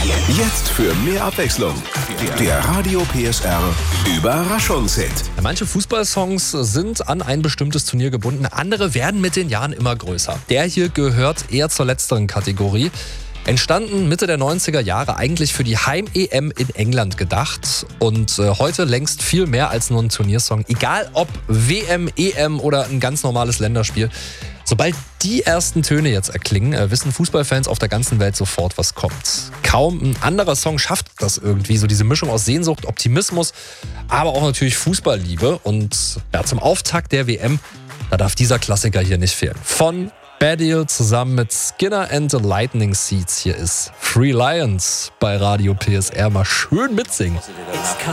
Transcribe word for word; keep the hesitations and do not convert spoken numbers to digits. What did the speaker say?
Jetzt für mehr Abwechslung. Der Radio P S R Überraschungshit. Manche Fußballsongs sind an ein bestimmtes Turnier gebunden, andere werden mit den Jahren immer größer. Der hier gehört eher zur letzteren Kategorie. Entstanden Mitte der neunziger Jahre, eigentlich für die Heim-E M in England gedacht und äh, heute längst viel mehr als nur ein Turniersong. Egal ob W M, E M oder ein ganz normales Länderspiel. Sobald die ersten Töne jetzt erklingen, äh, wissen Fußballfans auf der ganzen Welt sofort, was kommt. Kaum ein anderer Song schafft das irgendwie, so diese Mischung aus Sehnsucht, Optimismus, aber auch natürlich Fußballliebe. Und ja, zum Auftakt der W M, da darf dieser Klassiker hier nicht fehlen. Von Baddiel zusammen mit Skinner and the Lightning Seeds. Hier ist Free Lions bei Radio P S R. Mal schön mitsingen.